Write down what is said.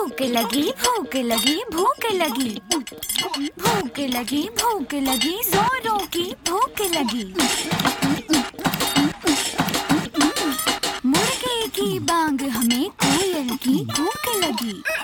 भूख लगी, भूख लगी, भूख लगी, भूख लगी, भूख लगी, जोरों की भूख लगी। मुर्गे की बांग हमें कोयल की भूख लगी।